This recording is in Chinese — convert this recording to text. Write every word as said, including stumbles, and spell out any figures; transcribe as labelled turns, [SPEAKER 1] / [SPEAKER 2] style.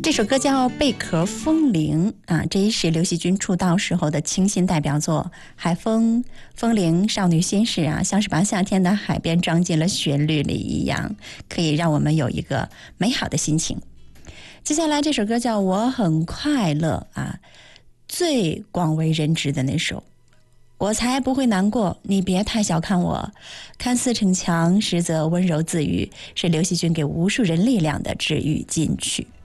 [SPEAKER 1] 这首歌叫《贝壳风铃》啊，这是刘惜君出道时候的清新代表作。海风、风铃、少女心事啊，像是把夏天的海边装进了旋律里一样，可以让我们有一个美好的心情。接下来这首歌叫《我很快乐》啊，最广为人知的那首。我才不会难过，你别太小看我。看似逞强，实则温柔自愈，是刘惜君给无数人力量的治愈金曲。